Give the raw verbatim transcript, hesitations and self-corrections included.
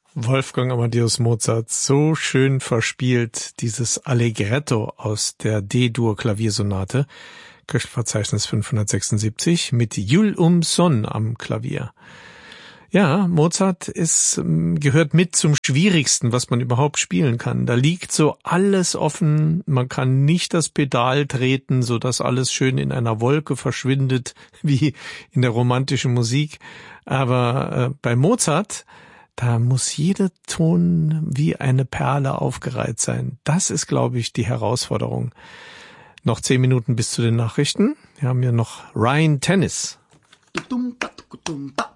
Wolfgang Amadeus Mozart, so schön verspielt, dieses Allegretto aus der D-Dur-Klaviersonate, Köchelverzeichnis fünfhundertsechsundsiebzig, mit Jules Umson am Klavier. Ja, Mozart ist, gehört mit zum Schwierigsten, was man überhaupt spielen kann. Da liegt so alles offen, man kann nicht das Pedal treten, so dass alles schön in einer Wolke verschwindet, wie in der romantischen Musik. Aber äh, bei Mozart, da muss jeder Ton wie eine Perle aufgereiht sein. Das ist, glaube ich, die Herausforderung. Noch zehn Minuten bis zu den Nachrichten. Wir haben ja noch Ryan Tennis. Dum, da, dum, da.